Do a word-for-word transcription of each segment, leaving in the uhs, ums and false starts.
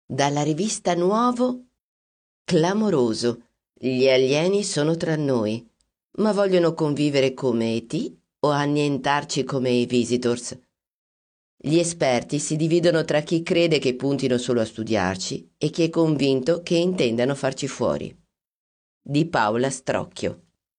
Dalla rivista Nuovo, clamoroso. Gli alieni sono tra noi, ma vogliono convivere come E T o annientarci come i visitors. Gli esperti si dividono tra chi crede che puntino solo a studiarci e chi è convinto che intendano farci fuori. Di Paola Strocchio.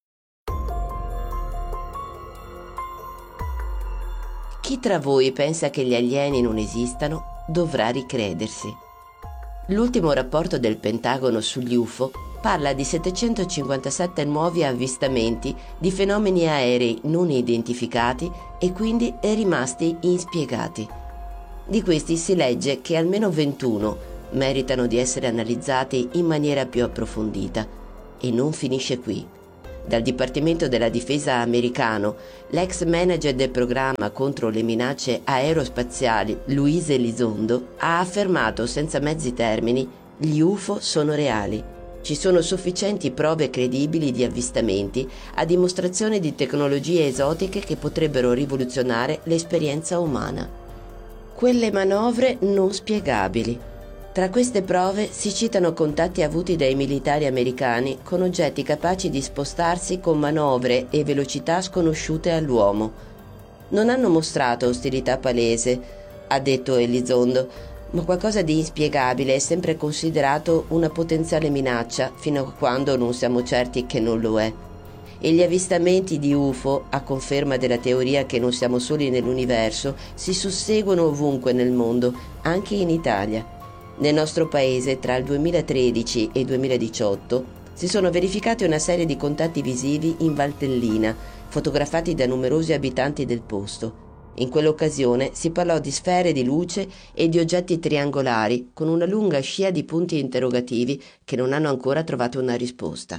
Chi tra voi pensa che gli alieni non esistano dovrà ricredersi. L'ultimo rapporto del Pentagono sugli U F O parla di settecentocinquantasette nuovi avvistamenti di fenomeni aerei non identificati e quindi rimasti inspiegati. Di questi si legge che almeno ventuno meritano di essere analizzati in maniera più approfondita. E non finisce qui. Dal Dipartimento della Difesa americano, l'ex manager del programma contro le minacce aerospaziali, Luis Elizondo, ha affermato senza mezzi termini: gli U F O sono reali. Ci sono sufficienti prove credibili di avvistamenti a dimostrazione di tecnologie esotiche che potrebbero rivoluzionare l'esperienza umana. Quelle manovre non spiegabili. Tra queste prove si citano contatti avuti dai militari americani con oggetti capaci di spostarsi con manovre e velocità sconosciute all'uomo. Non hanno mostrato ostilità palese, ha detto Elizondo, ma qualcosa di inspiegabile è sempre considerato una potenziale minaccia fino a quando non siamo certi che non lo è. E gli avvistamenti di U F O, a conferma della teoria che non siamo soli nell'universo, si susseguono ovunque nel mondo, anche in Italia. Nel nostro paese, tra il duemilatredici e il duemiladiciotto, si sono verificati una serie di contatti visivi in Valtellina, fotografati da numerosi abitanti del posto. In quell'occasione si parlò di sfere di luce e di oggetti triangolari, con una lunga scia di punti interrogativi che non hanno ancora trovato una risposta.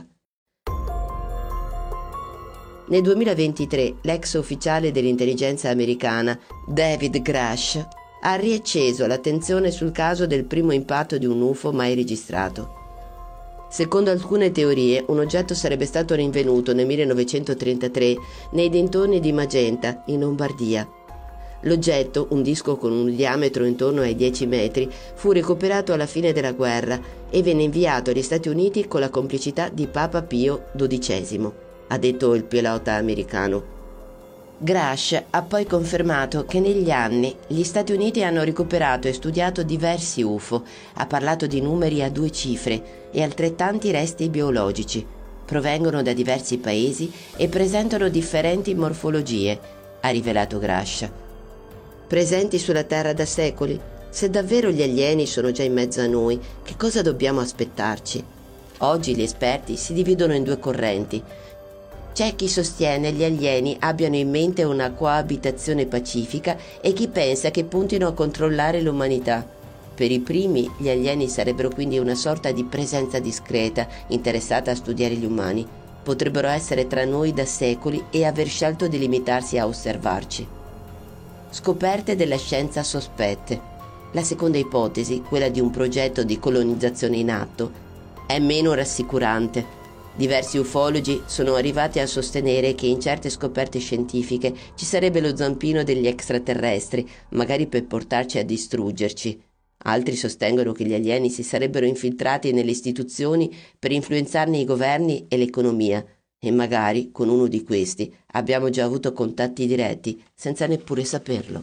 Nel duemilaventitré, l'ex ufficiale dell'intelligenza americana, David Grush, ha riacceso l'attenzione sul caso del primo impatto di un U F O mai registrato. Secondo alcune teorie, un oggetto sarebbe stato rinvenuto nel millenovecentotrentatré nei dintorni di Magenta, in Lombardia. L'oggetto, un disco con un diametro intorno ai dieci metri, fu recuperato alla fine della guerra e venne inviato agli Stati Uniti con la complicità di Papa Pio dodicesimo, ha detto il pilota americano. Grush ha poi confermato che negli anni gli Stati Uniti hanno recuperato e studiato diversi U F O, ha parlato di numeri a due cifre e altrettanti resti biologici. Provengono da diversi paesi e presentano differenti morfologie, ha rivelato Grush. Presenti sulla Terra da secoli, se davvero gli alieni sono già in mezzo a noi, che cosa dobbiamo aspettarci? Oggi gli esperti si dividono in due correnti. C'è chi sostiene gli alieni abbiano in mente una coabitazione pacifica e chi pensa che puntino a controllare l'umanità. Per i primi, gli alieni sarebbero quindi una sorta di presenza discreta, interessata a studiare gli umani. Potrebbero essere tra noi da secoli e aver scelto di limitarsi a osservarci. Scoperte della scienza sospette. La seconda ipotesi, quella di un progetto di colonizzazione in atto, è meno rassicurante. Diversi ufologi sono arrivati a sostenere che in certe scoperte scientifiche ci sarebbe lo zampino degli extraterrestri, magari per portarci a distruggerci. Altri sostengono che gli alieni si sarebbero infiltrati nelle istituzioni per influenzarne i governi e l'economia, e magari con uno di questi abbiamo già avuto contatti diretti senza neppure saperlo.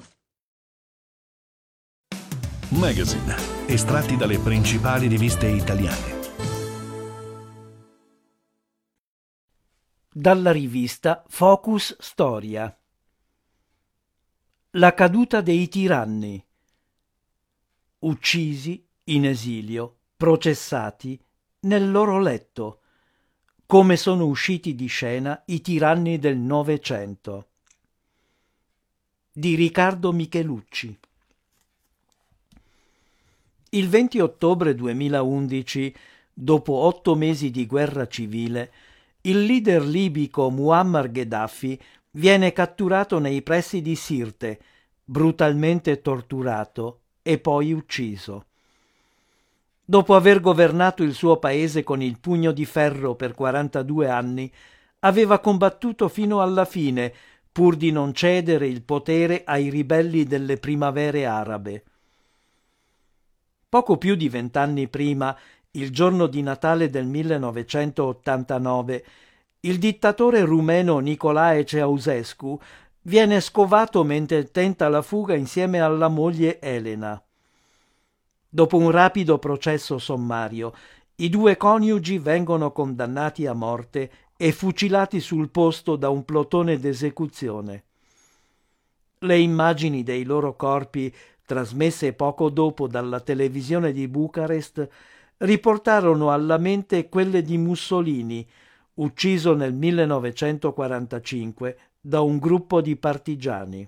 Magazine, estratti dalle principali riviste italiane. Dalla rivista Focus Storia. La caduta dei tiranni. Uccisi, in esilio, processati, nel loro letto. Come sono usciti di scena i tiranni del Novecento. Di Riccardo Michelucci. Il venti ottobre duemilaundici, dopo otto mesi di guerra civile, il leader libico Muammar Gheddafi viene catturato nei pressi di Sirte, brutalmente torturato e poi ucciso. Dopo aver governato il suo paese con il pugno di ferro per quarantadue anni, aveva combattuto fino alla fine pur di non cedere il potere ai ribelli delle primavere arabe. Poco più di vent'anni prima, il giorno di Natale del millenovecentottantanove, il dittatore rumeno Nicolae Ceausescu viene scovato mentre tenta la fuga insieme alla moglie Elena. Dopo un rapido processo sommario, i due coniugi vengono condannati a morte e fucilati sul posto da un plotone d'esecuzione. Le immagini dei loro corpi, trasmesse poco dopo dalla televisione di Bucarest, riportarono alla mente quelle di Mussolini, ucciso nel millenovecentoquarantacinque da un gruppo di partigiani.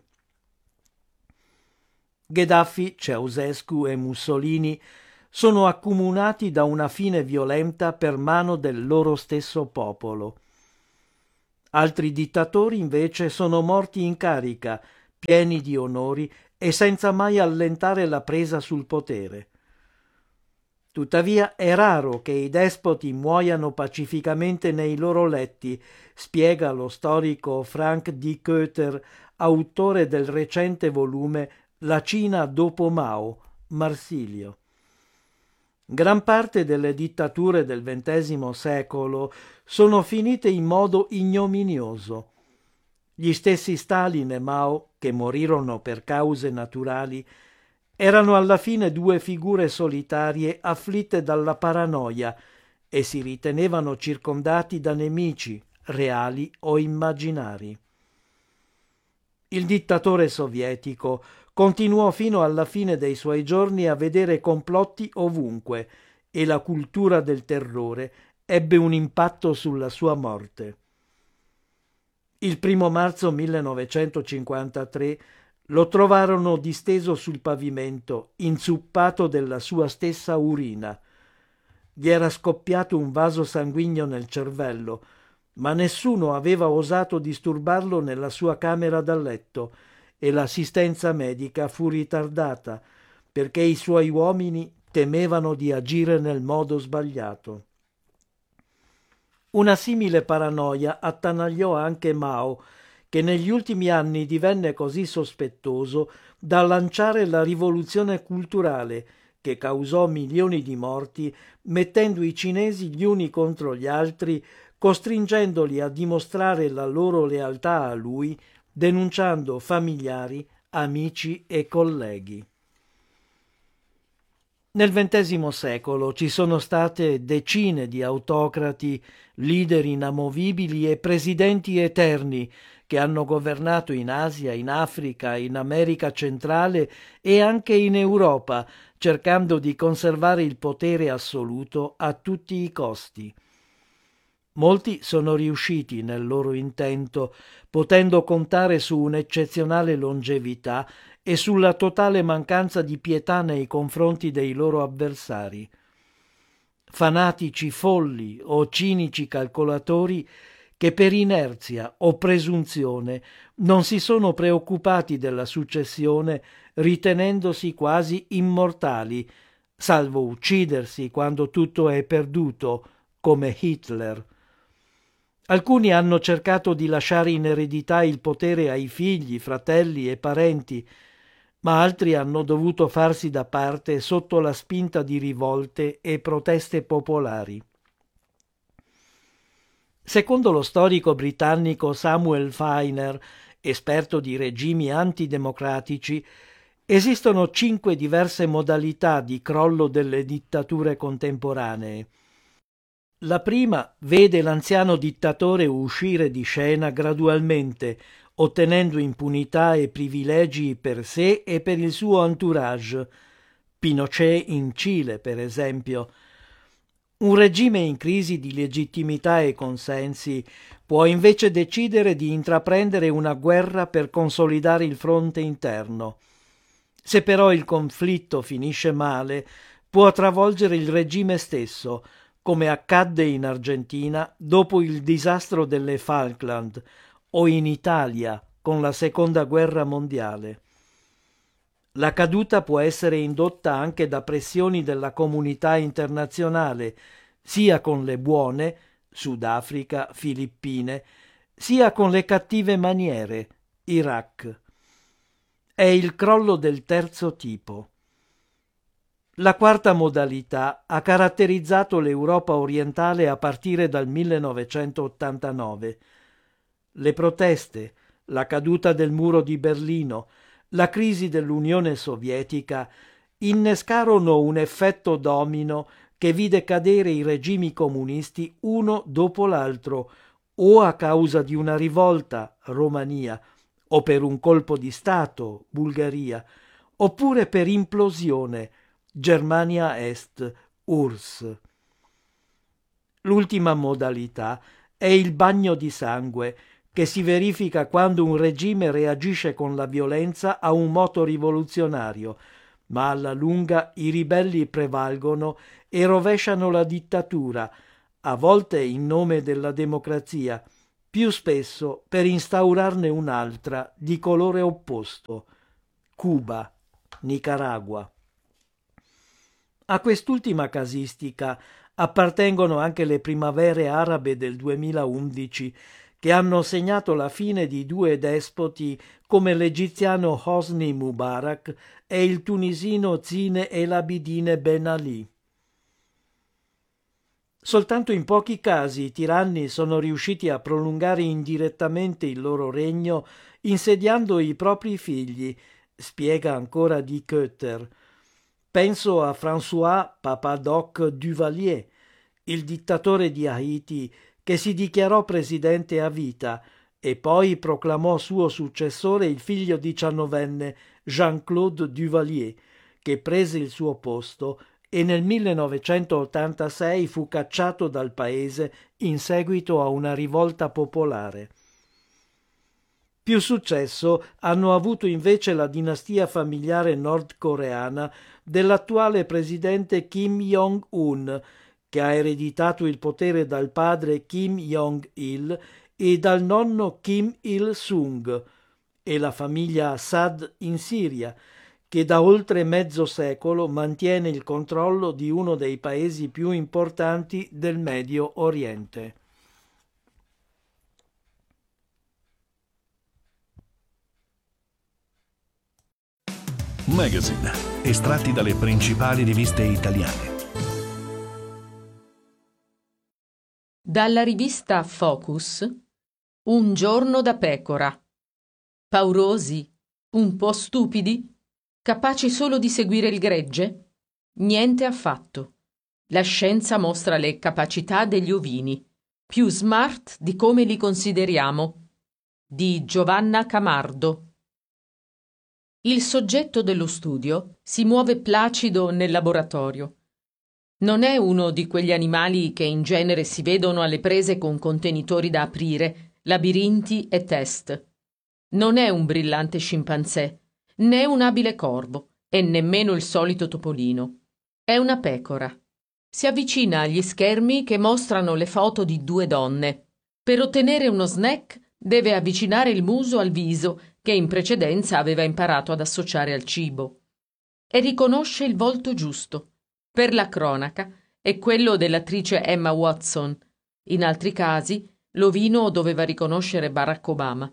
Gheddafi, Ceausescu e Mussolini sono accomunati da una fine violenta per mano del loro stesso popolo. Altri dittatori invece sono morti in carica, pieni di onori e senza mai allentare la presa sul potere. Tuttavia è raro che i despoti muoiano pacificamente nei loro letti, spiega lo storico Frank D. Koeter, autore del recente volume La Cina dopo Mao, Marsilio. Gran parte delle dittature del ventesimo secolo sono finite in modo ignominioso. Gli stessi Stalin e Mao, che morirono per cause naturali, erano alla fine due figure solitarie afflitte dalla paranoia e si ritenevano circondati da nemici, reali o immaginari. Il dittatore sovietico continuò fino alla fine dei suoi giorni a vedere complotti ovunque e la cultura del terrore ebbe un impatto sulla sua morte. Il primo marzo millenovecentocinquantatré lo trovarono disteso sul pavimento, inzuppato della sua stessa urina. Gli era scoppiato un vaso sanguigno nel cervello, ma nessuno aveva osato disturbarlo nella sua camera da letto e l'assistenza medica fu ritardata perché i suoi uomini temevano di agire nel modo sbagliato. Una simile paranoia attanagliò anche Mao, che negli ultimi anni divenne così sospettoso da lanciare la rivoluzione culturale che causò milioni di morti, mettendo i cinesi gli uni contro gli altri, costringendoli a dimostrare la loro lealtà a lui, denunciando familiari, amici e colleghi. Nel ventesimo secolo ci sono state decine di autocrati, leader inamovibili e presidenti eterni che hanno governato in Asia, in Africa, in America centrale e anche in Europa, cercando di conservare il potere assoluto a tutti i costi. Molti sono riusciti nel loro intento, potendo contare su un'eccezionale longevità e sulla totale mancanza di pietà nei confronti dei loro avversari. Fanatici folli o cinici calcolatori che per inerzia o presunzione non si sono preoccupati della successione, ritenendosi quasi immortali, salvo uccidersi quando tutto è perduto, come Hitler. Alcuni hanno cercato di lasciare in eredità il potere ai figli, fratelli e parenti, ma altri hanno dovuto farsi da parte sotto la spinta di rivolte e proteste popolari. Secondo lo storico britannico Samuel Feiner, esperto di regimi antidemocratici, esistono cinque diverse modalità di crollo delle dittature contemporanee. La prima vede l'anziano dittatore uscire di scena gradualmente, ottenendo impunità e privilegi per sé e per il suo entourage. Pinochet in Cile, per esempio. Un regime in crisi di legittimità e consensi può invece decidere di intraprendere una guerra per consolidare il fronte interno. Se però il conflitto finisce male, può travolgere il regime stesso, come accadde in Argentina dopo il disastro delle Falkland o in Italia con la Seconda Guerra Mondiale. La caduta può essere indotta anche da pressioni della comunità internazionale, sia con le buone, Sudafrica, Filippine, sia con le cattive maniere, Iraq. È il crollo del terzo tipo. La quarta modalità ha caratterizzato l'Europa orientale a partire dal millenovecentottantanove. Le proteste, la caduta del muro di Berlino, la crisi dell'Unione Sovietica innescarono un effetto domino che vide cadere i regimi comunisti uno dopo l'altro, o a causa di una rivolta, Romania, o per un colpo di Stato, Bulgaria, oppure per implosione, Germania Est, U R S S. L'ultima modalità è il bagno di sangue, che si verifica quando un regime reagisce con la violenza a un moto rivoluzionario, ma alla lunga i ribelli prevalgono e rovesciano la dittatura, a volte in nome della democrazia, più spesso per instaurarne un'altra di colore opposto: Cuba, Nicaragua. A quest'ultima casistica appartengono anche le primavere arabe del duemilaundici, che hanno segnato la fine di due despoti come l'egiziano Hosni Mubarak e il tunisino Zine El Abidine Ben Ali. Soltanto in pochi casi i tiranni sono riusciti a prolungare indirettamente il loro regno insediando i propri figli, spiega ancora Di Koetter. Penso a François Papadoc Duvalier, il dittatore di Haiti, che si dichiarò presidente a vita e poi proclamò suo successore il figlio diciannovenne Jean-Claude Duvalier, che prese il suo posto e nel millenovecentottantasei fu cacciato dal paese in seguito a una rivolta popolare. Più successo hanno avuto invece la dinastia familiare nordcoreana dell'attuale presidente Kim Jong-un, che ha ereditato il potere dal padre Kim Jong-il e dal nonno Kim Il-sung, e la famiglia Assad in Siria, che da oltre mezzo secolo mantiene il controllo di uno dei paesi più importanti del Medio Oriente. Magazine, estratti dalle principali riviste italiane. Dalla rivista Focus, Un giorno da pecora. Paurosi, un po' stupidi, capaci solo di seguire il gregge? Niente affatto. La scienza mostra le capacità degli ovini, più smart di come li consideriamo. Di Giovanna Camardo. Il soggetto dello studio si muove placido nel laboratorio. Non è uno di quegli animali che in genere si vedono alle prese con contenitori da aprire, labirinti e test. Non è un brillante scimpanzé, né un abile corvo, e nemmeno il solito topolino. È una pecora. Si avvicina agli schermi che mostrano le foto di due donne. Per ottenere uno snack deve avvicinare il muso al viso che in precedenza aveva imparato ad associare al cibo. E riconosce il volto giusto. Per la cronaca è quello dell'attrice Emma Watson. In altri casi l'ovino doveva riconoscere Barack Obama.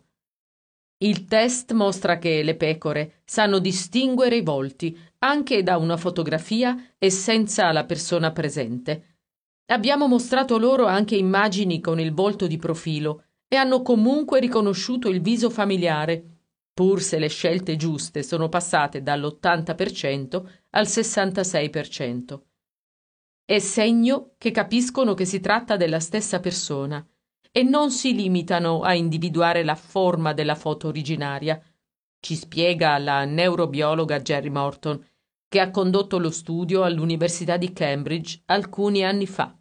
Il test mostra che le pecore sanno distinguere i volti anche da una fotografia e senza la persona presente. Abbiamo mostrato loro anche immagini con il volto di profilo e hanno comunque riconosciuto il viso familiare, pur se le scelte giuste sono passate dall'ottanta per cento al sessantasei per cento. È segno che capiscono che si tratta della stessa persona e non si limitano a individuare la forma della foto originaria, ci spiega la neurobiologa Jerry Morton, che ha condotto lo studio all'Università di Cambridge alcuni anni fa.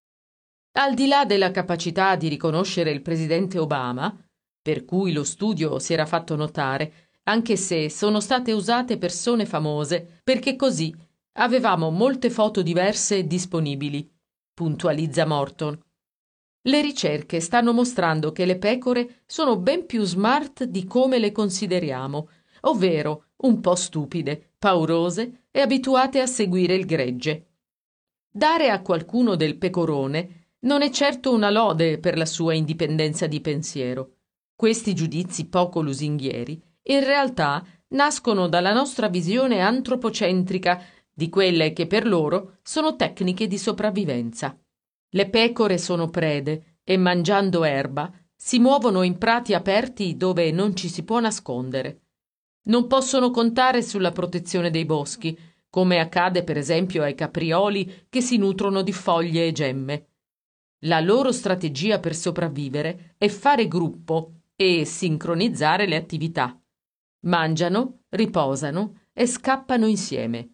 Al di là della capacità di riconoscere il presidente Obama, per cui lo studio si era fatto notare, anche se sono state usate persone famose, perché così avevamo molte foto diverse disponibili, puntualizza Morton. Le ricerche stanno mostrando che le pecore sono ben più smart di come le consideriamo, ovvero un po' stupide, paurose e abituate a seguire il gregge. Dare a qualcuno del pecorone non è certo una lode per la sua indipendenza di pensiero. Questi giudizi poco lusinghieri in realtà nascono dalla nostra visione antropocentrica di quelle che per loro sono tecniche di sopravvivenza. Le pecore sono prede e, mangiando erba, si muovono in prati aperti dove non ci si può nascondere. Non possono contare sulla protezione dei boschi, come accade per esempio ai caprioli che si nutrono di foglie e gemme. La loro strategia per sopravvivere è fare gruppo e sincronizzare le attività. Mangiano, riposano e scappano insieme.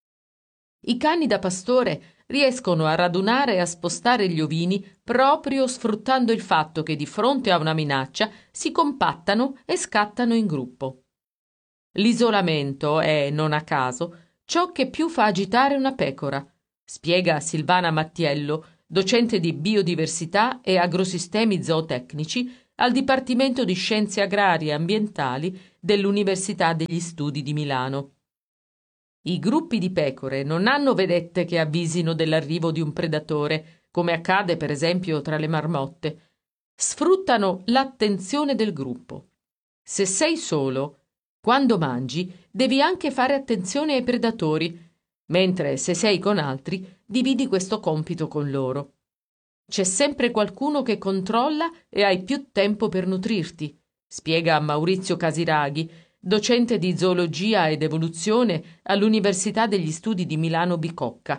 I cani da pastore riescono a radunare e a spostare gli ovini proprio sfruttando il fatto che di fronte a una minaccia si compattano e scattano in gruppo. L'isolamento è, non a caso, ciò che più fa agitare una pecora, spiega Silvana Mattiello, docente di biodiversità e agrosistemi zootecnici al Dipartimento di Scienze Agrarie e Ambientali dell'Università degli Studi di Milano. I gruppi di pecore non hanno vedette che avvisino dell'arrivo di un predatore, come accade per esempio tra le marmotte. Sfruttano l'attenzione del gruppo. Se sei solo, quando mangi, devi anche fare attenzione ai predatori, mentre se sei con altri, dividi questo compito con loro. C'è sempre qualcuno che controlla e hai più tempo per nutrirti, spiega Maurizio Casiraghi, docente di zoologia ed evoluzione all'Università degli Studi di Milano Bicocca.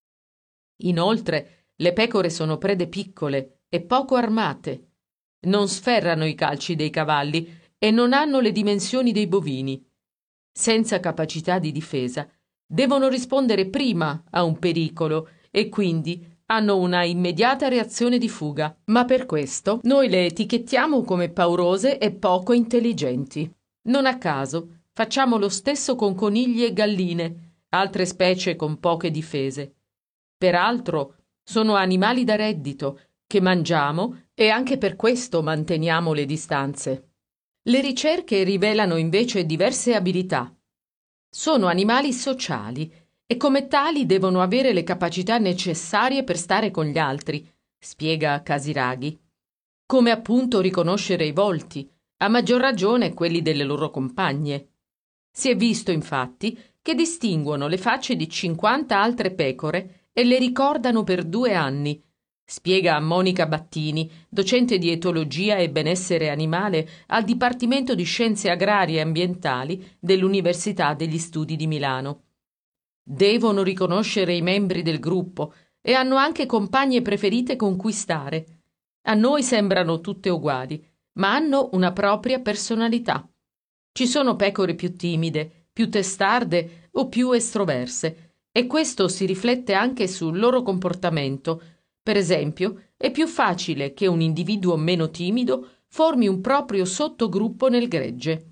Inoltre, le pecore sono prede piccole e poco armate. Non sferrano i calci dei cavalli e non hanno le dimensioni dei bovini. Senza capacità di difesa, devono rispondere prima a un pericolo e quindi hanno una immediata reazione di fuga, ma per questo noi le etichettiamo come paurose e poco intelligenti. Non a caso facciamo lo stesso con conigli e galline, altre specie con poche difese. Peraltro sono animali da reddito che mangiamo e anche per questo manteniamo le distanze. Le ricerche rivelano invece diverse abilità. Sono animali sociali e come tali devono avere le capacità necessarie per stare con gli altri, spiega Casiraghi. Come appunto riconoscere i volti, a maggior ragione quelli delle loro compagne. Si è visto infatti che distinguono le facce di cinquanta altre pecore e le ricordano per due anni, spiega Monica Battini, docente di etologia e benessere animale al Dipartimento di Scienze Agrarie e Ambientali dell'Università degli Studi di Milano. Devono riconoscere i membri del gruppo e hanno anche compagne preferite con cui stare. A noi sembrano tutte uguali, ma hanno una propria personalità. Ci sono pecore più timide, più testarde o più estroverse, e questo si riflette anche sul loro comportamento. Per esempio, è più facile che un individuo meno timido formi un proprio sottogruppo nel gregge.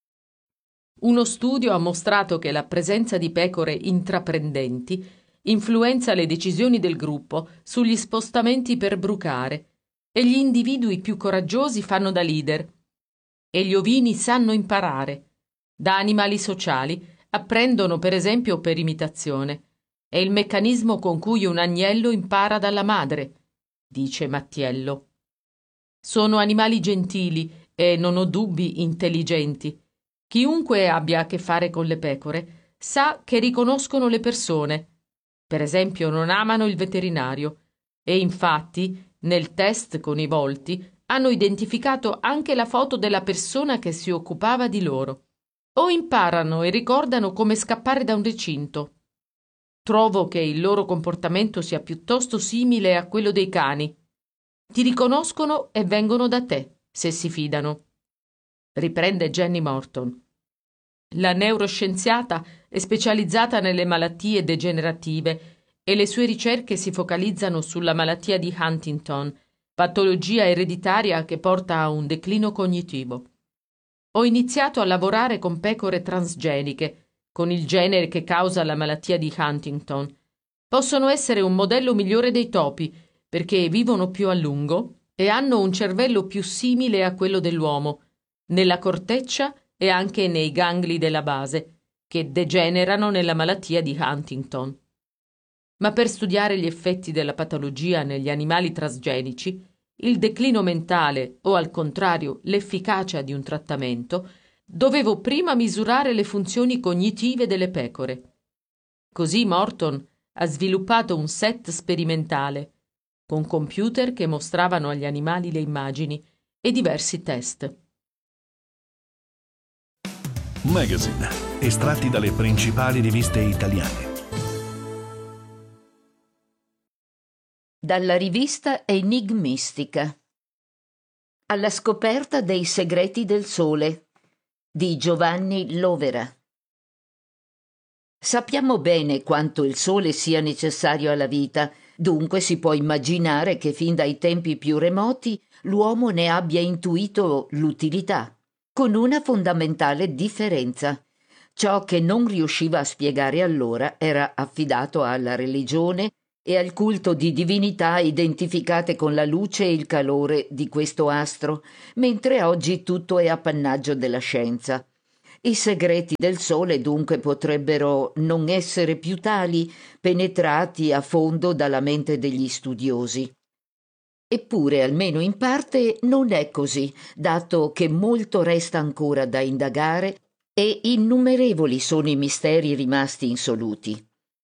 Uno studio ha mostrato che la presenza di pecore intraprendenti influenza le decisioni del gruppo sugli spostamenti per brucare, e gli individui più coraggiosi fanno da leader. E gli ovini sanno imparare. Da animali sociali apprendono per esempio per imitazione. È il meccanismo con cui un agnello impara dalla madre, dice Mattiello. Sono animali gentili e, non ho dubbi, intelligenti. Chiunque abbia a che fare con le pecore sa che riconoscono le persone. Per esempio non amano il veterinario e infatti nel test con i volti hanno identificato anche la foto della persona che si occupava di loro. O imparano e ricordano come scappare da un recinto. Trovo che il loro comportamento sia piuttosto simile a quello dei cani. Ti riconoscono e vengono da te, se si fidano. Riprende Jenny Morton. La neuroscienziata è specializzata nelle malattie degenerative e le sue ricerche si focalizzano sulla malattia di Huntington, patologia ereditaria che porta a un declino cognitivo. Ho iniziato a lavorare con pecore transgeniche, con il genere che causa la malattia di Huntington. Possono essere un modello migliore dei topi, perché vivono più a lungo e hanno un cervello più simile a quello dell'uomo, nella corteccia e anche nei gangli della base, che degenerano nella malattia di Huntington. Ma per studiare gli effetti della patologia negli animali transgenici, il declino mentale o al contrario l'efficacia di un trattamento, dovevo prima misurare le funzioni cognitive delle pecore. Così Morton ha sviluppato un set sperimentale con computer che mostravano agli animali le immagini e diversi test. Magazine, estratti dalle principali riviste italiane. Dalla rivista Enigmistica. Alla scoperta dei segreti del sole di Giovanni Lovera. Sappiamo bene quanto il sole sia necessario alla vita, dunque si può immaginare che fin dai tempi più remoti l'uomo ne abbia intuito l'utilità, con una fondamentale differenza. Ciò che non riusciva a spiegare allora era affidato alla religione e al culto di divinità identificate con la luce e il calore di questo astro, mentre oggi tutto è appannaggio della scienza. I segreti del sole dunque potrebbero non essere più tali, penetrati a fondo dalla mente degli studiosi. Eppure, almeno in parte, non è così, dato che molto resta ancora da indagare e innumerevoli sono i misteri rimasti insoluti.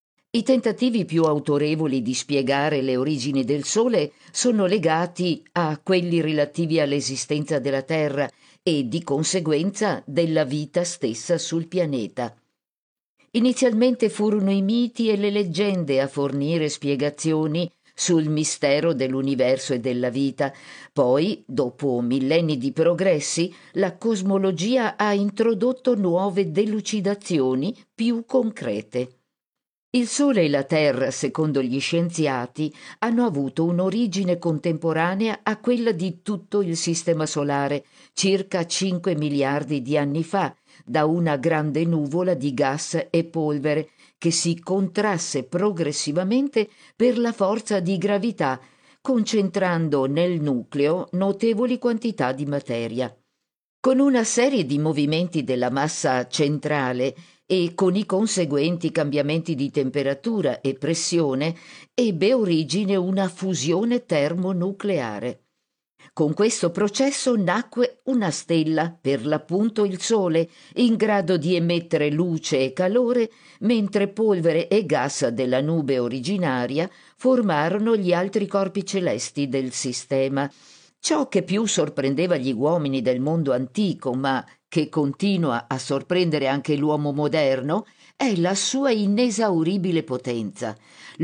I tentativi più autorevoli di spiegare le origini del Sole sono legati a quelli relativi all'esistenza della Terra e, di conseguenza, della vita stessa sul pianeta. Inizialmente furono i miti e le leggende a fornire spiegazioni sul mistero dell'universo e della vita. Poi, dopo millenni di progressi, la cosmologia ha introdotto nuove delucidazioni più concrete. Il Sole e la Terra, secondo gli scienziati, hanno avuto un'origine contemporanea a quella di tutto il Sistema Solare, circa cinque miliardi di anni fa, da una grande nuvola di gas e polvere che si contrasse progressivamente per la forza di gravità, concentrando nel nucleo notevoli quantità di materia. Con una serie di movimenti della massa centrale e con i conseguenti cambiamenti di temperatura e pressione, ebbe origine una fusione termonucleare. Con questo processo nacque una stella, per l'appunto il Sole, in grado di emettere luce e calore, mentre polvere e gas della nube originaria formarono gli altri corpi celesti del sistema. Ciò che più sorprendeva gli uomini del mondo antico, ma che continua a sorprendere anche l'uomo moderno, è la sua inesauribile potenza.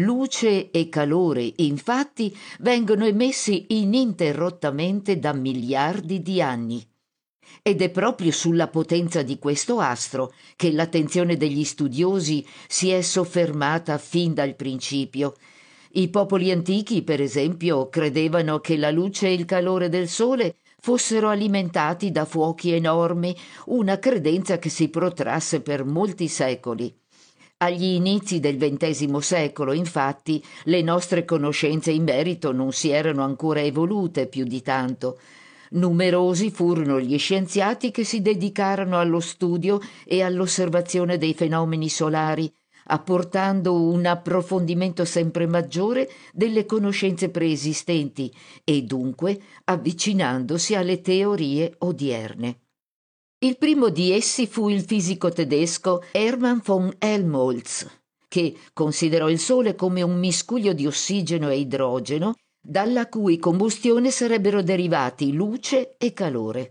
Luce e calore, infatti, vengono emessi ininterrottamente da miliardi di anni. Ed è proprio sulla potenza di questo astro che l'attenzione degli studiosi si è soffermata fin dal principio. I popoli antichi, per esempio, credevano che la luce e il calore del Sole fossero alimentati da fuochi enormi, una credenza che si protrasse per molti secoli. Agli inizi del ventesimo secolo, infatti, le nostre conoscenze in merito non si erano ancora evolute più di tanto. Numerosi furono gli scienziati che si dedicarono allo studio e all'osservazione dei fenomeni solari, apportando un approfondimento sempre maggiore delle conoscenze preesistenti e dunque avvicinandosi alle teorie odierne. Il primo di essi fu il fisico tedesco Hermann von Helmholtz, che considerò il Sole come un miscuglio di ossigeno e idrogeno, dalla cui combustione sarebbero derivati luce e calore.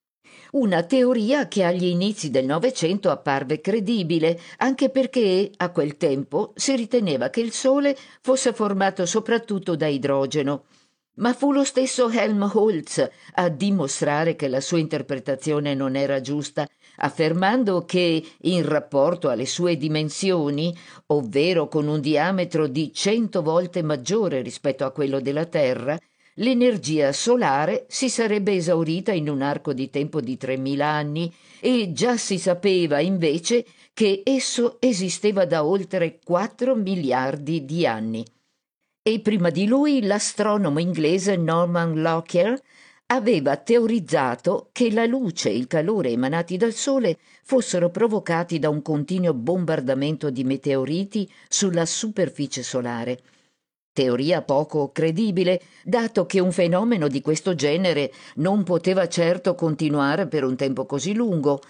Una teoria che agli inizi del Novecento apparve credibile, anche perché a quel tempo si riteneva che il Sole fosse formato soprattutto da idrogeno. Ma fu lo stesso Helmholtz a dimostrare che la sua interpretazione non era giusta, affermando che, in rapporto alle sue dimensioni, ovvero con un diametro di cento volte maggiore rispetto a quello della Terra, l'energia solare si sarebbe esaurita in un arco di tempo di tremila anni e già si sapeva invece che esso esisteva da oltre quattro miliardi di anni. E prima di lui l'astronomo inglese Norman Lockyer aveva teorizzato che la luce e il calore emanati dal Sole fossero provocati da un continuo bombardamento di meteoriti sulla superficie solare. Teoria poco credibile, dato che un fenomeno di questo genere non poteva certo continuare per un tempo così lungo.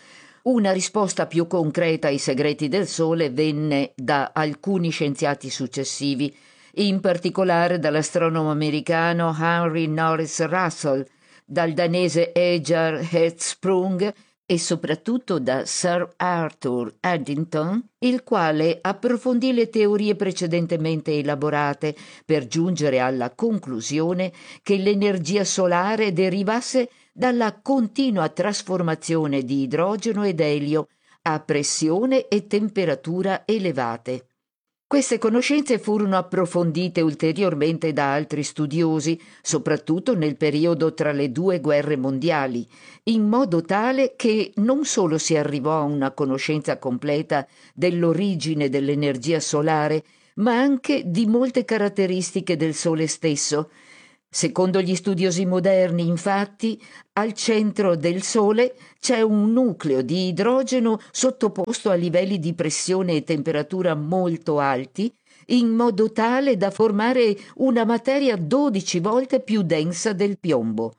Una risposta più concreta ai segreti del Sole venne da alcuni scienziati successivi, in particolare dall'astronomo americano Henry Norris Russell, dal danese Ejar Hertzsprung e soprattutto da Sir Arthur Eddington, il quale approfondì le teorie precedentemente elaborate per giungere alla conclusione che l'energia solare derivasse dalla continua trasformazione di idrogeno ed elio a pressione e temperatura elevate. Queste conoscenze furono approfondite ulteriormente da altri studiosi, soprattutto nel periodo tra le due guerre mondiali, in modo tale che non solo si arrivò a una conoscenza completa dell'origine dell'energia solare, ma anche di molte caratteristiche del Sole stesso. Secondo gli studiosi moderni, infatti, al centro del Sole c'è un nucleo di idrogeno sottoposto a livelli di pressione e temperatura molto alti, in modo tale da formare una materia dodici volte più densa del piombo.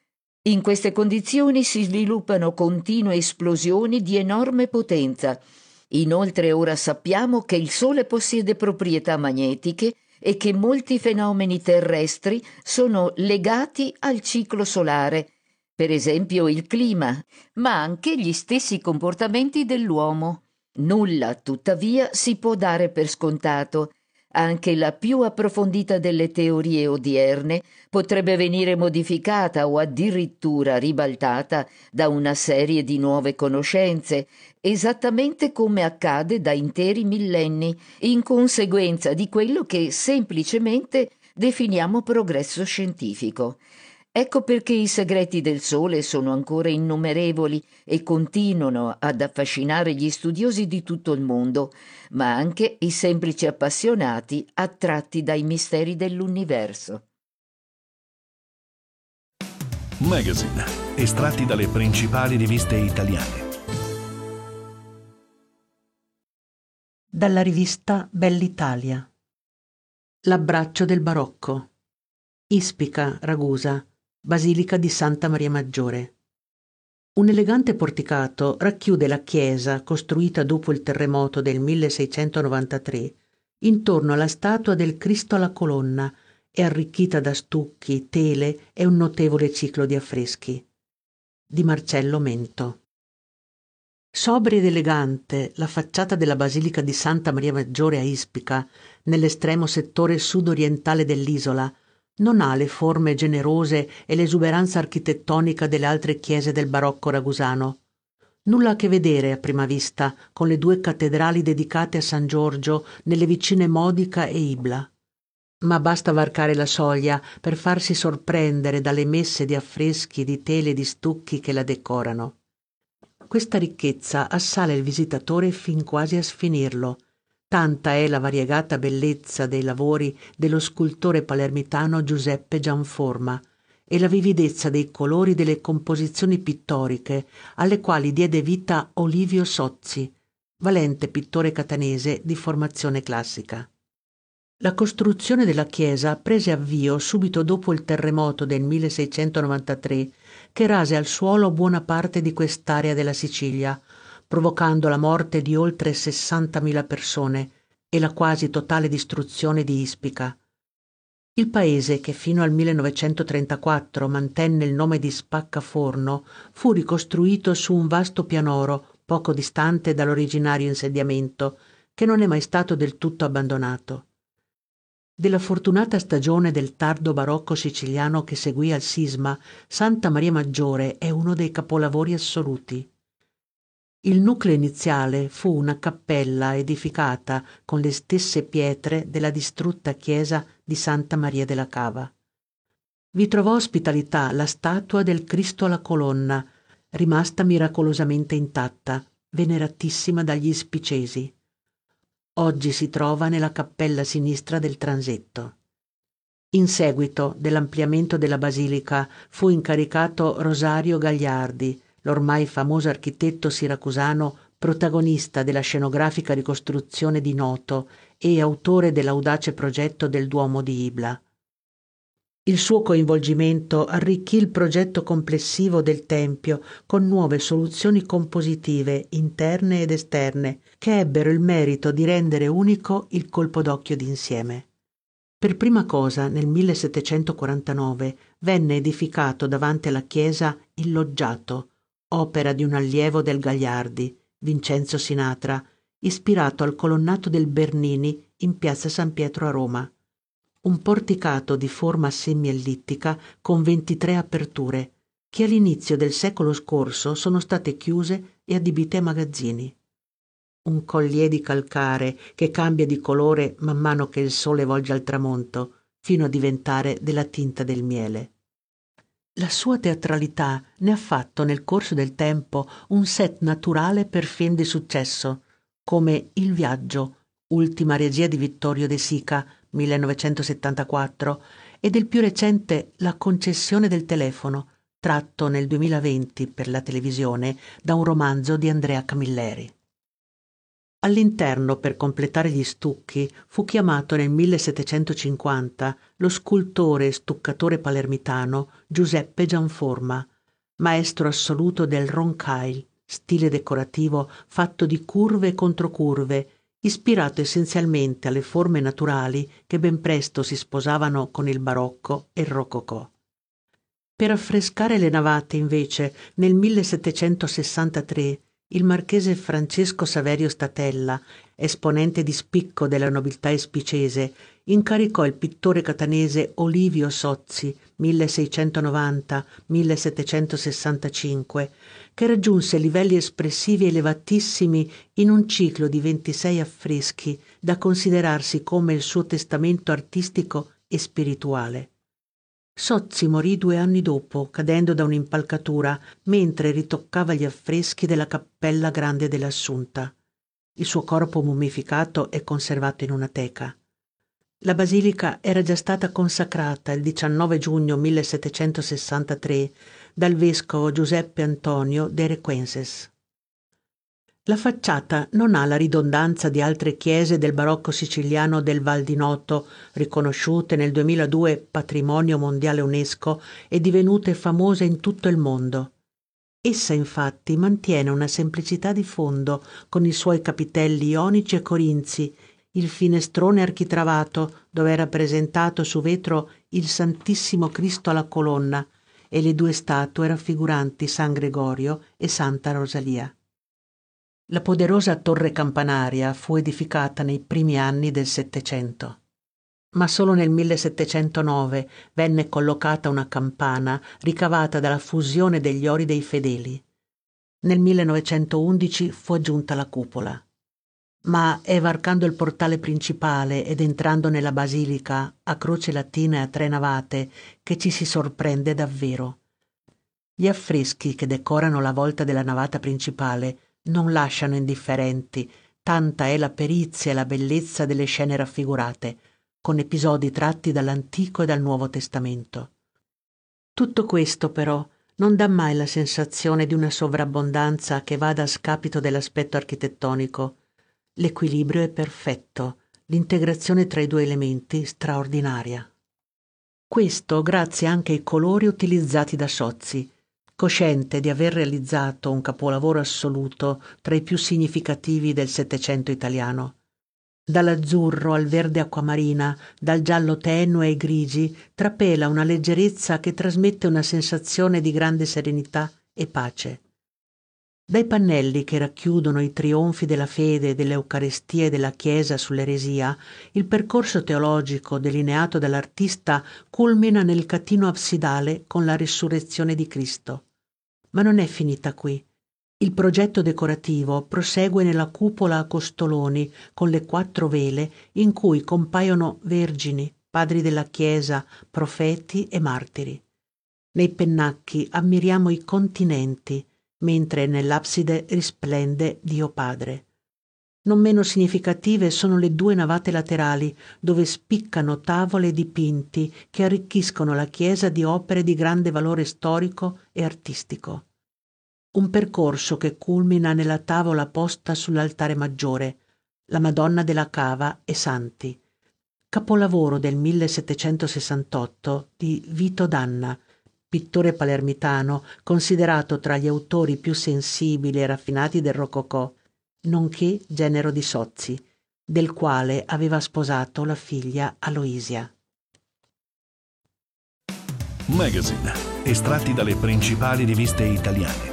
In queste condizioni si sviluppano continue esplosioni di enorme potenza. Inoltre ora sappiamo che il Sole possiede proprietà magnetiche e che molti fenomeni terrestri sono legati al ciclo solare, per esempio il clima, ma anche gli stessi comportamenti dell'uomo. Nulla, tuttavia, si può dare per scontato. Anche la più approfondita delle teorie odierne potrebbe venire modificata o addirittura ribaltata da una serie di nuove conoscenze, esattamente come accade da interi millenni, in conseguenza di quello che semplicemente definiamo progresso scientifico. Ecco perché i segreti del Sole sono ancora innumerevoli e continuano ad affascinare gli studiosi di tutto il mondo, ma anche i semplici appassionati attratti dai misteri dell'universo. Magazine, estratti dalle principali riviste italiane. Dalla rivista Bell'Italia. L'abbraccio del barocco. Ispica, Ragusa, Basilica di Santa Maria Maggiore. Un elegante porticato racchiude la chiesa costruita dopo il terremoto del milleseicentonovantatré intorno alla statua del Cristo alla colonna e arricchita da stucchi, tele e un notevole ciclo di affreschi. Di Marcello Mento. Sobria ed elegante, la facciata della Basilica di Santa Maria Maggiore a Ispica, nell'estremo settore sud-orientale dell'isola, non ha le forme generose e l'esuberanza architettonica delle altre chiese del barocco ragusano. Nulla a che vedere a prima vista con le due cattedrali dedicate a San Giorgio nelle vicine Modica e Ibla. Ma basta varcare la soglia per farsi sorprendere dalle messe di affreschi, di tele e di stucchi che la decorano. Questa ricchezza assale il visitatore fin quasi a sfinirlo. Tanta è la variegata bellezza dei lavori dello scultore palermitano Giuseppe Gianforma e la vividezza dei colori delle composizioni pittoriche alle quali diede vita Olivio Sozzi, valente pittore catanese di formazione classica. La costruzione della chiesa prese avvio subito dopo il terremoto del milleseicentonovantatré che rase al suolo buona parte di quest'area della Sicilia, provocando la morte di oltre sessantamila persone e la quasi totale distruzione di Ispica. Il paese, che fino al millenovecentotrentaquattro mantenne il nome di Spaccaforno, fu ricostruito su un vasto pianoro poco distante dall'originario insediamento, che non è mai stato del tutto abbandonato. Della fortunata stagione del tardo barocco siciliano che seguì al sisma, Santa Maria Maggiore è uno dei capolavori assoluti. Il nucleo iniziale fu una cappella edificata con le stesse pietre della distrutta chiesa di Santa Maria della Cava. Vi trovò ospitalità la statua del Cristo alla colonna, rimasta miracolosamente intatta, veneratissima dagli ispicesi. Oggi si trova nella cappella sinistra del transetto. In seguito dell'ampliamento della basilica fu incaricato Rosario Gagliardi, l'ormai famoso architetto siracusano protagonista della scenografica ricostruzione di Noto e autore dell'audace progetto del Duomo di Ibla. Il suo coinvolgimento arricchì il progetto complessivo del Tempio con nuove soluzioni compositive interne ed esterne che ebbero il merito di rendere unico il colpo d'occhio d'insieme. Per prima cosa, nel millesettecentoquarantanove, venne edificato davanti alla chiesa il Loggiato, opera di un allievo del Gagliardi, Vincenzo Sinatra, ispirato al colonnato del Bernini in piazza San Pietro a Roma. Un porticato di forma semiellittica con ventitré aperture, che all'inizio del secolo scorso sono state chiuse e adibite a magazzini. Un collier di calcare che cambia di colore man mano che il sole volge al tramonto, fino a diventare della tinta del miele. La sua teatralità ne ha fatto nel corso del tempo un set naturale per film di successo, come Il viaggio, ultima regia di Vittorio De Sica, millenovecentosettantaquattro, e del più recente La concessione del telefono, tratto nel duemilaventi per la televisione da un romanzo di Andrea Camilleri. All'interno, per completare gli stucchi, fu chiamato nel millesettecentocinquanta lo scultore e stuccatore palermitano Giuseppe Gianforma, maestro assoluto del roncaille, stile decorativo fatto di curve e controcurve, ispirato essenzialmente alle forme naturali che ben presto si sposavano con il barocco e il rococò. Per affrescare le navate, invece, nel millesettecentosessantatré, il marchese Francesco Saverio Statella, esponente di spicco della nobiltà espicese, incaricò il pittore catanese Olivio Sozzi, milleseicentonovanta millesettecentosessantacinque, che raggiunse livelli espressivi elevatissimi in un ciclo di ventisei affreschi da considerarsi come il suo testamento artistico e spirituale. Sozzi morì due anni dopo, cadendo da un'impalcatura mentre ritoccava gli affreschi della Cappella Grande dell'Assunta. Il suo corpo mummificato è conservato in una teca. La basilica era già stata consacrata il diciannove giugno millesettecentosessantatré dal vescovo Giuseppe Antonio de Requenses. La facciata non ha la ridondanza di altre chiese del barocco siciliano del Val di Noto, riconosciute nel duemiladue Patrimonio Mondiale UNESCO e divenute famose in tutto il mondo. Essa infatti mantiene una semplicità di fondo con i suoi capitelli ionici e corinzi, il finestrone architravato dove è rappresentato su vetro il Santissimo Cristo alla colonna e le due statue raffiguranti San Gregorio e Santa Rosalia. La poderosa torre campanaria fu edificata nei primi anni del Settecento, ma solo nel millesettecentonove venne collocata una campana ricavata dalla fusione degli ori dei fedeli. Nel millenovecentoundici fu aggiunta la cupola. Ma è varcando il portale principale ed entrando nella basilica a croce latina e a tre navate che ci si sorprende davvero. Gli affreschi che decorano la volta della navata principale non lasciano indifferenti, tanta è la perizia e la bellezza delle scene raffigurate, con episodi tratti dall'Antico e dal Nuovo Testamento. Tutto questo, però, non dà mai la sensazione di una sovrabbondanza che vada a scapito dell'aspetto architettonico. L'equilibrio è perfetto, l'integrazione tra i due elementi straordinaria. Questo grazie anche ai colori utilizzati da Sozzi, cosciente di aver realizzato un capolavoro assoluto tra i più significativi del Settecento italiano. Dall'azzurro al verde acquamarina, dal giallo tenue ai grigi, trapela una leggerezza che trasmette una sensazione di grande serenità e pace. Dai pannelli che racchiudono i trionfi della fede, dell'Eucarestia e della Chiesa sull'eresia, il percorso teologico delineato dall'artista culmina nel catino absidale con la risurrezione di Cristo. Ma non è finita qui. Il progetto decorativo prosegue nella cupola a costoloni con le quattro vele in cui compaiono vergini, padri della Chiesa, profeti e martiri. Nei pennacchi ammiriamo i continenti, mentre nell'abside risplende Dio Padre. Non meno significative sono le due navate laterali, dove spiccano tavole e dipinti che arricchiscono la chiesa di opere di grande valore storico e artistico. Un percorso che culmina nella tavola posta sull'altare maggiore, la Madonna della Cava e Santi. capolavoro del millesettecentosessantotto di Vito D'Anna, pittore palermitano considerato tra gli autori più sensibili e raffinati del Rococò, nonché genero di Sozzi, del quale aveva sposato la figlia Aloisia. Magazine, estratti dalle principali riviste italiane.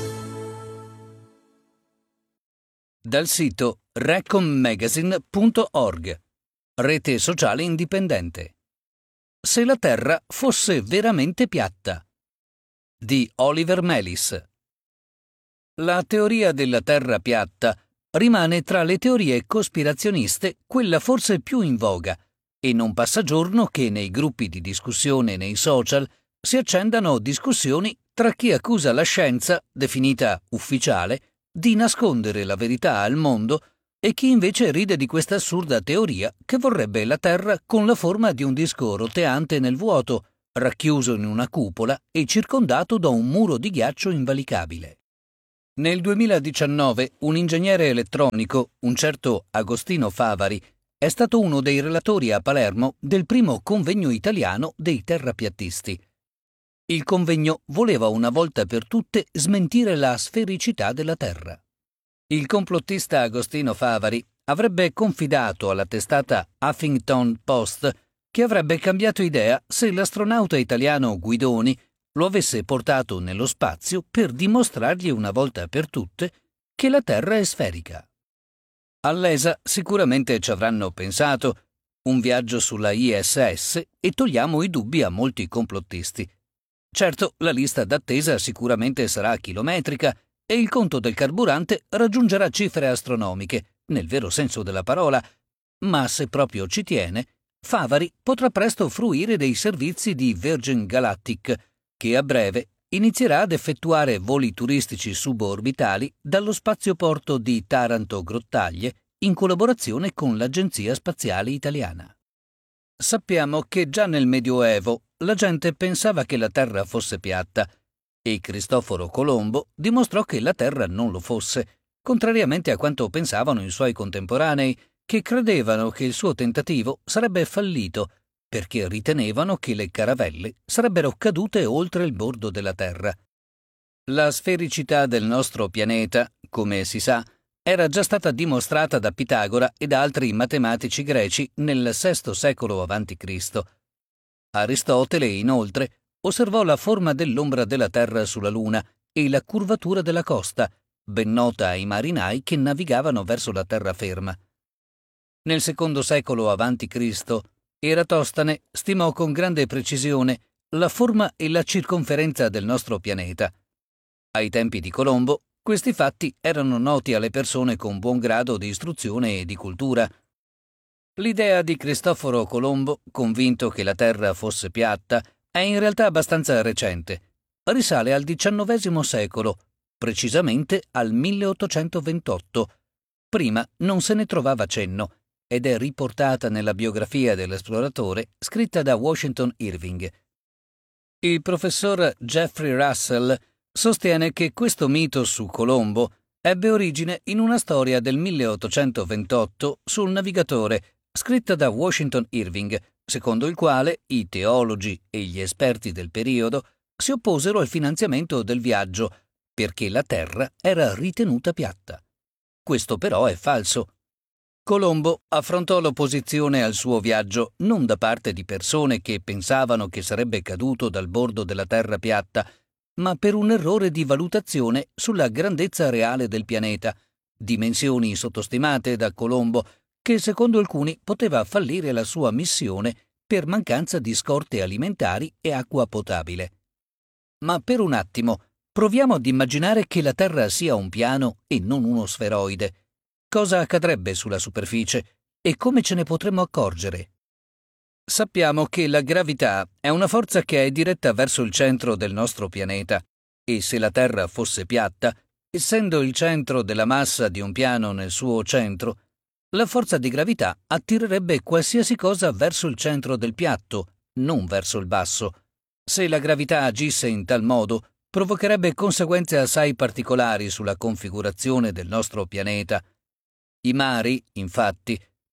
Dal sito recommagazine punto org, rete sociale indipendente. Se la Terra fosse veramente piatta, di Oliver Melis. La teoria della Terra piatta rimane tra le teorie cospirazioniste quella forse più in voga, e non passa giorno che nei gruppi di discussione nei social si accendano discussioni tra chi accusa la scienza, definita ufficiale, di nascondere la verità al mondo e chi invece ride di questa assurda teoria che vorrebbe la Terra con la forma di un disco roteante nel vuoto, racchiuso in una cupola e circondato da un muro di ghiaccio invalicabile. Nel duemiladiciannove un ingegnere elettronico, un certo Agostino Favari, è stato uno dei relatori a Palermo del primo convegno italiano dei terrapiattisti. Il convegno voleva una volta per tutte smentire la sfericità della Terra. Il complottista Agostino Favari avrebbe confidato alla testata Huffington Post che avrebbe cambiato idea se l'astronauta italiano Guidoni lo avesse portato nello spazio per dimostrargli una volta per tutte che la Terra è sferica. All'E S A sicuramente ci avranno pensato, un viaggio sulla I S S e togliamo i dubbi a molti complottisti. Certo, la lista d'attesa sicuramente sarà chilometrica e il conto del carburante raggiungerà cifre astronomiche, nel vero senso della parola, ma se proprio ci tiene, Favari potrà presto fruire dei servizi di Virgin Galactic, che a breve inizierà ad effettuare voli turistici suborbitali dallo spazioporto di Taranto-Grottaglie in collaborazione con l'Agenzia Spaziale Italiana. Sappiamo che già nel Medioevo la gente pensava che la Terra fosse piatta e Cristoforo Colombo dimostrò che la Terra non lo fosse, contrariamente a quanto pensavano i suoi contemporanei, che credevano che il suo tentativo sarebbe fallito perché ritenevano che le caravelle sarebbero cadute oltre il bordo della Terra. La sfericità del nostro pianeta, come si sa, era già stata dimostrata da Pitagora e da altri matematici greci nel sesto secolo avanti Cristo. Aristotele, inoltre, osservò la forma dell'ombra della Terra sulla Luna e la curvatura della costa, ben nota ai marinai che navigavano verso la terraferma. Nel secondo secolo avanti Cristo, Eratostane stimò con grande precisione la forma e la circonferenza del nostro pianeta. Ai tempi di Colombo, questi fatti erano noti alle persone con buon grado di istruzione e di cultura. L'idea di Cristoforo Colombo, convinto che la Terra fosse piatta, è in realtà abbastanza recente. Risale al diciannovesimo secolo, precisamente al milleottocentoventotto. Prima non se ne trovava cenno, ed è riportata nella biografia dell'esploratore scritta da Washington Irving. Il professor Jeffrey Russell sostiene che questo mito su Colombo ebbe origine in una storia del milleottocentoventotto sul navigatore, scritta da Washington Irving, secondo il quale i teologi e gli esperti del periodo si opposero al finanziamento del viaggio perché la Terra era ritenuta piatta. Questo però è falso. Colombo affrontò l'opposizione al suo viaggio non da parte di persone che pensavano che sarebbe caduto dal bordo della Terra piatta, ma per un errore di valutazione sulla grandezza reale del pianeta, dimensioni sottostimate da Colombo, che secondo alcuni poteva fallire la sua missione per mancanza di scorte alimentari e acqua potabile. Ma per un attimo proviamo ad immaginare che la Terra sia un piano e non uno sferoide. Cosa accadrebbe sulla superficie e come ce ne potremmo accorgere? Sappiamo che la gravità è una forza che è diretta verso il centro del nostro pianeta e se la Terra fosse piatta, essendo il centro della massa di un piano nel suo centro, la forza di gravità attirerebbe qualsiasi cosa verso il centro del piatto, non verso il basso. Se la gravità agisse in tal modo, provocherebbe conseguenze assai particolari sulla configurazione del nostro pianeta. I mari, infatti,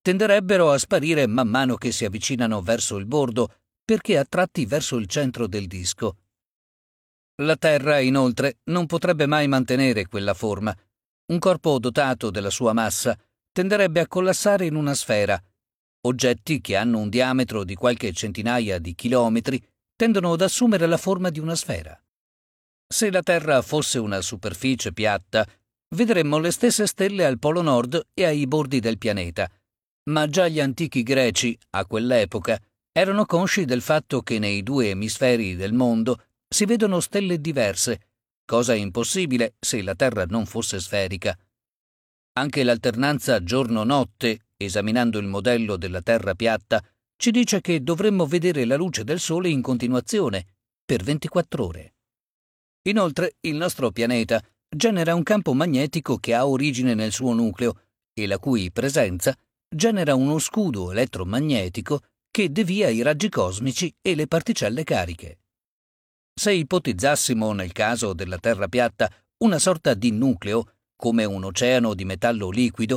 tenderebbero a sparire man mano che si avvicinano verso il bordo, perché attratti verso il centro del disco. La Terra, inoltre, non potrebbe mai mantenere quella forma. Un corpo dotato della sua massa tenderebbe a collassare in una sfera. Oggetti che hanno un diametro di qualche centinaia di chilometri tendono ad assumere la forma di una sfera. Se la Terra fosse una superficie piatta, vedremmo le stesse stelle al polo nord e ai bordi del pianeta. Ma già gli antichi greci, a quell'epoca, erano consci del fatto che nei due emisferi del mondo si vedono stelle diverse, cosa impossibile se la Terra non fosse sferica. Anche l'alternanza giorno-notte, esaminando il modello della Terra piatta, ci dice che dovremmo vedere la luce del Sole in continuazione, per ventiquattro ore. Inoltre, il nostro pianeta genera un campo magnetico che ha origine nel suo nucleo e la cui presenza genera uno scudo elettromagnetico che devia i raggi cosmici e le particelle cariche. Se ipotizzassimo, nel caso della Terra piatta, una sorta di nucleo, come un oceano di metallo liquido,